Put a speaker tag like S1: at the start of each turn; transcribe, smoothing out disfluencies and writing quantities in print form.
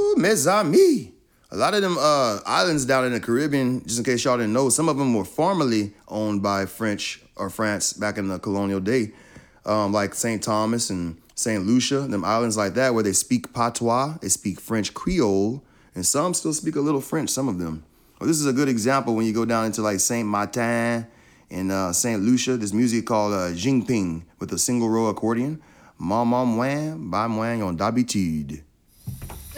S1: mes amis. A lot of them islands down in the Caribbean, just in case y'all didn't know, some of them were formerly owned by French or France back in the colonial day, like St. Thomas and St. Lucia, them islands like that where they speak patois, they speak French Creole, and some still speak a little French, some of them. Well, this is a good example when you go down into like St. Martin and St. Lucia, this music called Jingping with a single row accordion. Maman moyen, ba moyen on d'habitude.